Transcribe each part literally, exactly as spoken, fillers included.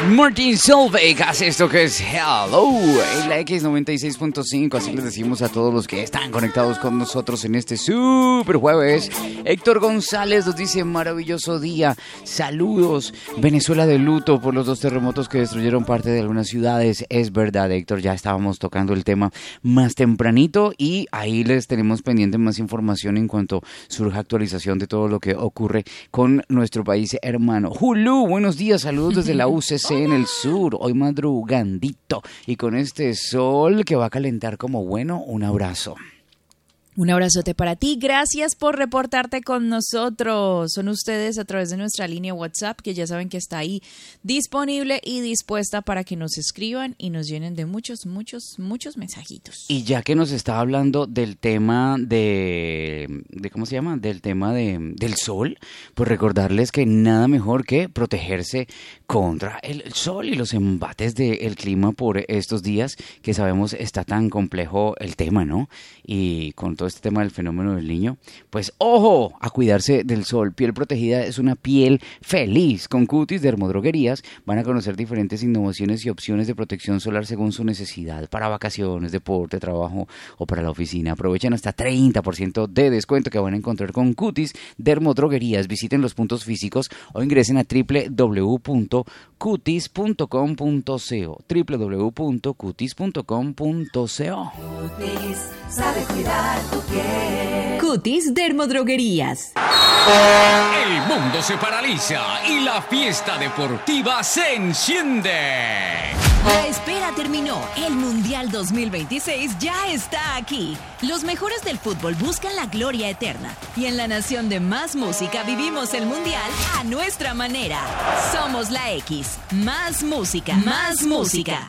Martin Solveig hace esto que es Hello en la X noventa y seis punto cinco. Así les decimos a todos los que están conectados con nosotros en este super jueves. Héctor González nos dice: maravilloso día, saludos. Venezuela de luto por los dos terremotos que destruyeron parte de algunas ciudades. Es verdad, Héctor, ya estábamos tocando el tema más tempranito y ahí les tenemos pendiente más información en cuanto surja actualización de todo lo que ocurre con nuestro país hermano. Hulu, buenos días, saludos desde la U C C en el sur, hoy madrugandito y con este sol que va a calentar como bueno, un abrazo. Un abrazote para ti, gracias por reportarte con nosotros. Son ustedes a través de nuestra línea WhatsApp, que ya saben que está ahí disponible y dispuesta para que nos escriban y nos llenen de muchos, muchos, muchos mensajitos. Y ya que nos está hablando del tema de, de ¿cómo se llama? Del tema de, del sol, pues recordarles que nada mejor que protegerse contra el sol y los embates del clima por estos días, que sabemos está tan complejo el tema, ¿no? Y con todo este tema del fenómeno del niño, pues ojo a cuidarse del sol. Piel protegida es una piel feliz. Con Cutis Dermodroguerías van a conocer diferentes innovaciones y opciones de protección solar según su necesidad, para vacaciones, deporte, trabajo o para la oficina. Aprovechen hasta treinta por ciento de descuento que van a encontrar con Cutis Dermodroguerías. Visiten los puntos físicos o ingresen a doble u doble u doble u punto cutis punto com punto co, doble u doble u doble u punto cutis punto com punto co. Cutis sabe cuidar tu piel. Cutis Dermodroguerías. El mundo se paraliza y la fiesta deportiva se enciende. La espera terminó. El Mundial dos mil veintiséis ya está aquí. Los mejores del fútbol buscan la gloria eterna. Y en la nación de más música vivimos el Mundial a nuestra manera. Somos la X. Más música. Más música.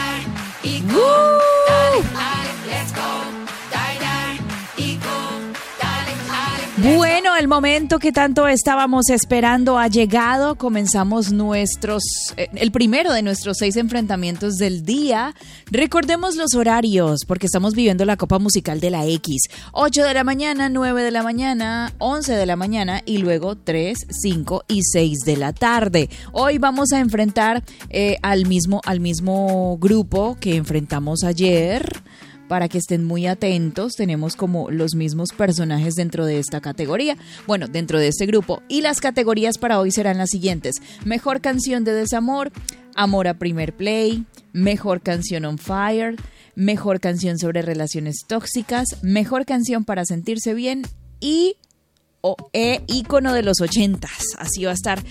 Y go, dale, dale, let's go. Dale, dale, y go. Dale, dale, let's Bueno, el momento que tanto estábamos esperando ha llegado. Comenzamos nuestros, eh, el primero de nuestros seis enfrentamientos del día. Recordemos los horarios, porque estamos viviendo la Copa Musical de la X. ocho de la mañana, nueve de la mañana, once de la mañana y luego tres, cinco y seis de la tarde. Hoy vamos a enfrentar eh, al mismo, al mismo grupo que enfrentamos ayer. Para que estén muy atentos, tenemos como los mismos personajes dentro de esta categoría, bueno, dentro de este grupo. Y las categorías para hoy serán las siguientes: Mejor Canción de Desamor, Amor a Primer Play, Mejor Canción on Fire, Mejor Canción sobre Relaciones Tóxicas, Mejor Canción para Sentirse Bien y o e ícono de los ochentas. Así va a estar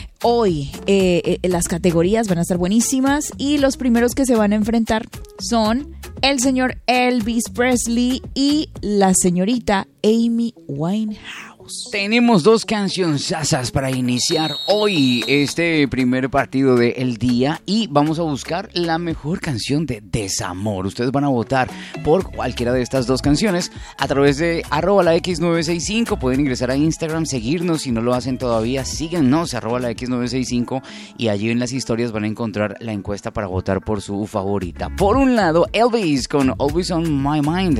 hoy. Eh, eh, las categorías van a estar buenísimas y los primeros que se van a enfrentar son el señor Elvis Presley y la señorita Amy Winehouse. Tenemos dos cancionzas para iniciar hoy este primer partido del día y vamos a buscar la mejor canción de desamor. Ustedes van a votar por cualquiera de estas dos canciones a través de arroba la X nueve seis cinco. Pueden ingresar a Instagram, seguirnos. Si no lo hacen todavía, síguenos, arroba la X nueve seis cinco, y allí en las historias van a encontrar la encuesta para votar por su favorita. Por un lado, Elvis con Always on My Mind,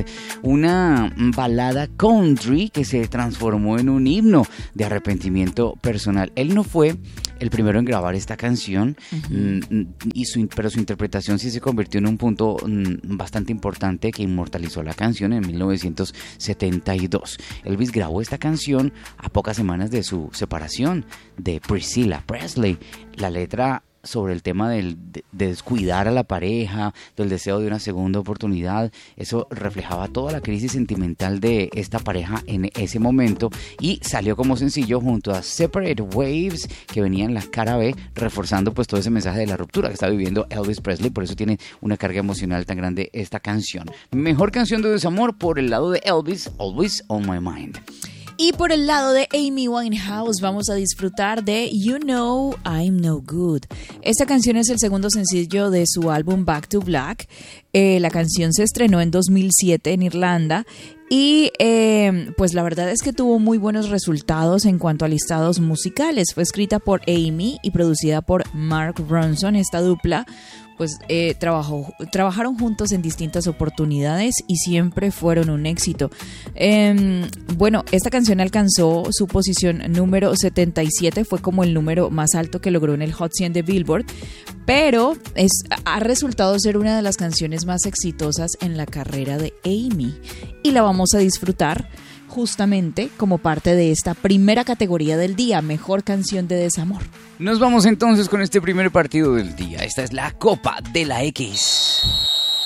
una balada country que se transformó en un himno de arrepentimiento personal. Él no fue el primero en grabar esta canción, uh-huh. y su, pero su interpretación sí se convirtió en un punto mm, bastante importante que inmortalizó la canción en mil novecientos setenta y dos. Elvis grabó esta canción a pocas semanas de su separación de Priscilla Presley. La letra sobre el tema del, de, de descuidar a la pareja, del deseo de una segunda oportunidad, eso reflejaba toda la crisis sentimental de esta pareja en ese momento y salió como sencillo junto a Separate Waves, que venía en la cara B, reforzando pues todo ese mensaje de la ruptura que está viviendo Elvis Presley. Por eso tiene una carga emocional tan grande esta canción. Mejor canción de desamor por el lado de Elvis, Always on My Mind. Y por el lado de Amy Winehouse vamos a disfrutar de You Know I'm No Good. Esta canción es el segundo sencillo de su álbum Back to Black. Eh, la canción se estrenó en dos mil siete en Irlanda Y eh, pues la verdad es que tuvo muy buenos resultados en cuanto a listados musicales. Fue escrita por Amy y producida por Mark Ronson. Esta dupla pues eh, trabajó, trabajaron juntos en distintas oportunidades y siempre fueron un éxito. Eh, bueno, esta canción alcanzó su posición número setenta y siete, fue como el número más alto que logró en el Hot cien de Billboard, pero es, ha resultado ser una de las canciones más exitosas en la carrera de Amy y la vamos a disfrutar justamente como parte de esta primera categoría del día, mejor canción de desamor. Nos vamos entonces con este primer partido del día. Esta es la Copa de la X.